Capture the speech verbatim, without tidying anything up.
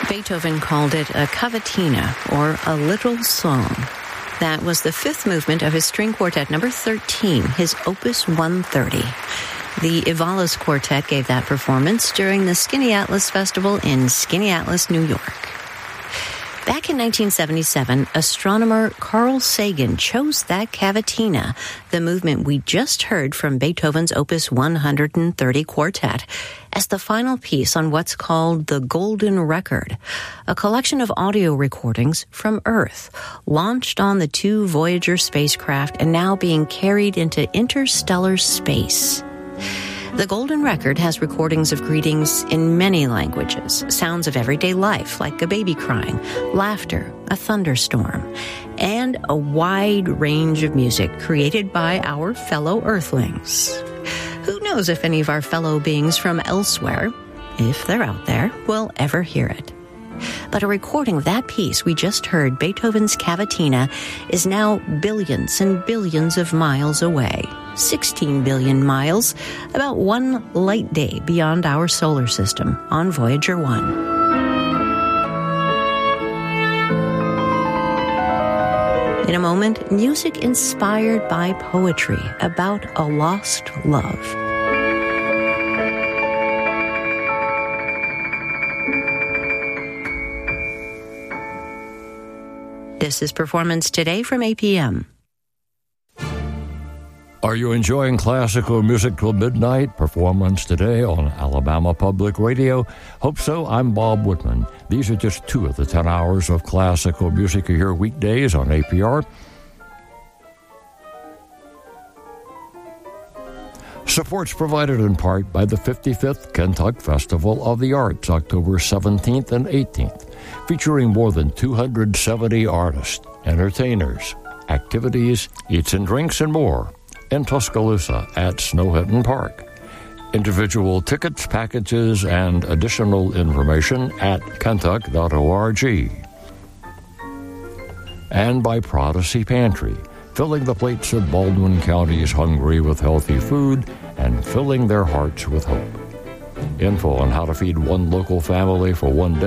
Beethoven called it a cavatina, or a little song. That was the fifth movement of his string quartet number thirteen, his Opus one thirty. The Ivalas Quartet gave that performance during the Skinny Atlas Festival in Skaneateles, New York. Back in nineteen seventy-seven, astronomer Carl Sagan chose that cavatina, the movement we just heard from Beethoven's Opus one thirty Quartet, as the final piece on what's called the Golden Record, a collection of audio recordings from Earth, launched on the two Voyager spacecraft and now being carried into interstellar space. The Golden Record has recordings of greetings in many languages, sounds of everyday life like a baby crying, laughter, a thunderstorm, and a wide range of music created by our fellow Earthlings. Who knows if any of our fellow beings from elsewhere, if they're out there, will ever hear it. But a recording of that piece we just heard, Beethoven's Cavatina, is now billions and billions of miles away. sixteen billion miles, about one light day beyond our solar system on Voyager one. In a moment, music inspired by poetry about a lost love. This is Performance Today from A P M. Are you enjoying classical music till midnight? Performance Today on Alabama Public Radio. Hope so. I'm Bob Whitman. These are just two of the ten hours of classical music you hear weekdays on A P R. Support's provided in part by the fifty-fifth Kentuck Festival of the Arts, October seventeenth and eighteenth, featuring more than two hundred seventy artists, entertainers, activities, eats and drinks, and more in Tuscaloosa at Snowhitton Park. Individual tickets, packages, and additional information at kentuck dot org. And by Prodigy Pantry, filling the plates of Baldwin County's hungry with healthy food and filling their hearts with hope. Info on how to feed one local family for one day